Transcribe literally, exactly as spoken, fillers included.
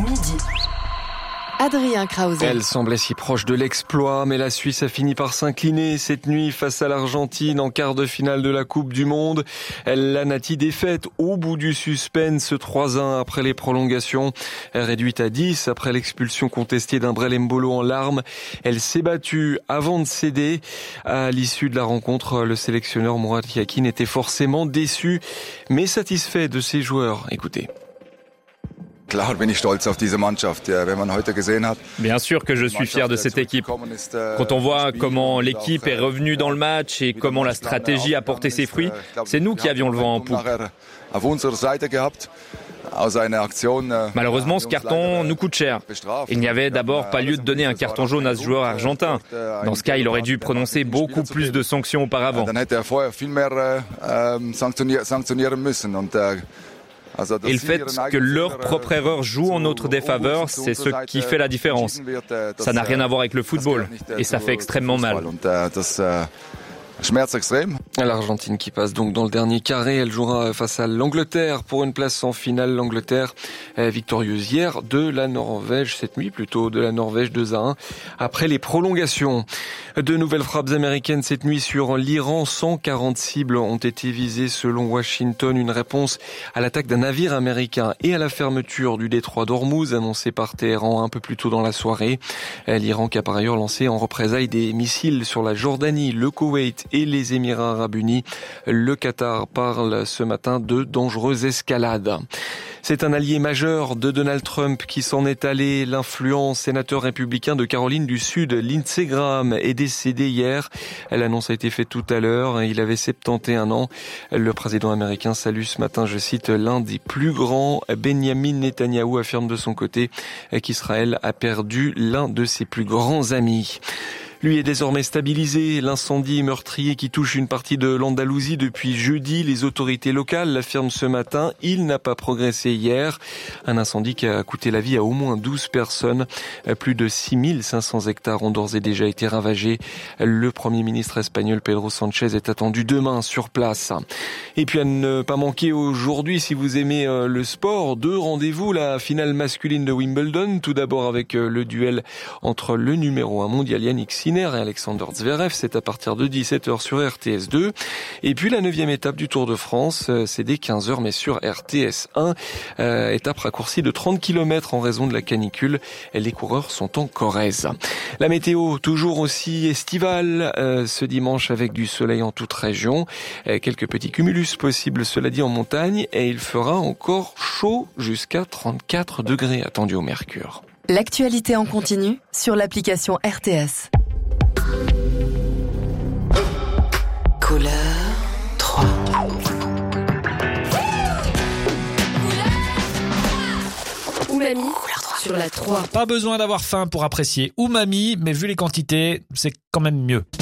midi. Adrien Krause. Elle semblait si proche de l'exploit, mais la Suisse a fini par s'incliner cette nuit face à l'Argentine en quart de finale de la Coupe du Monde. La Nati défaite au bout du suspense, trois à un après les prolongations. Réduite à dix après l'expulsion contestée d'André Embolo en larmes. Elle s'est battue avant de céder. À l'issue de la rencontre, le sélectionneur Murat Yakin était forcément déçu, mais satisfait de ses joueurs. Écoutez. Bien sûr que je suis fier de cette équipe. Quand on voit comment l'équipe est revenue dans le match et comment la stratégie a porté ses fruits, c'est nous qui avions le vent en poupe. Malheureusement, ce carton nous coûte cher. Il n'y avait d'abord pas lieu de donner un carton jaune à ce joueur argentin. Dans ce cas, il aurait dû prononcer beaucoup plus de sanctions auparavant. Et le fait que leur propre erreur joue en notre défaveur, c'est ce qui fait la différence. Ça n'a rien à voir avec le football et ça fait extrêmement mal. L'Argentine qui passe donc dans le dernier carré, elle jouera face à l'Angleterre pour une place en finale. L'Angleterre victorieuse hier de la Norvège, cette nuit plutôt, de la Norvège deux à un après les prolongations. De nouvelles frappes américaines cette nuit sur l'Iran. cent quarante cibles ont été visées selon Washington, une réponse à l'attaque d'un navire américain et à la fermeture du détroit d'Ormuz annoncée par Téhéran un peu plus tôt dans la soirée. L'Iran qui a par ailleurs lancé en représailles des missiles sur la Jordanie, le Koweït et les Émirats arabes unis. Le Qatar parle ce matin de dangereuses escalades. C'est un allié majeur de Donald Trump qui s'en est allé. L'influent sénateur républicain de Caroline du Sud, Lindsey Graham, est décédé hier. L'annonce a été faite tout à l'heure. Il avait soixante et un ans. Le président américain salue ce matin, je cite, l'un des plus grands. Benjamin Netanyahou affirme de son côté qu'Israël a perdu l'un de ses plus grands amis. Lui est désormais stabilisé. L'incendie meurtrier qui touche une partie de l'Andalousie depuis jeudi, les autorités locales l'affirment ce matin. Il n'a pas progressé hier. Un incendie qui a coûté la vie à au moins douze personnes. Plus de six mille cinq cents hectares ont d'ores et déjà été ravagés. Le Premier ministre espagnol Pedro Sánchez est attendu demain sur place. Et puis à ne pas manquer aujourd'hui, si vous aimez le sport, deux rendez-vous, la finale masculine de Wimbledon. Tout d'abord avec le duel entre le numéro un mondial Yannick Sinner et Alexander Zverev, c'est à partir de dix-sept heures sur R T S deux. Et puis la neuvième étape du Tour de France, c'est dès quinze heures mais sur R T S un. Euh, étape raccourcie de trente kilomètres en raison de la canicule. Les coureurs sont en Corrèze. La météo toujours aussi estivale euh, ce dimanche avec du soleil en toute région. Euh, quelques petits cumulus possibles, cela dit, en montagne. Et il fera encore chaud jusqu'à trente-quatre degrés attendus au mercure. L'actualité en continu sur l'application R T S. Couleur trois. Umami sur la trois. Pas besoin d'avoir faim pour apprécier Umami, mais vu les quantités, c'est quand même mieux.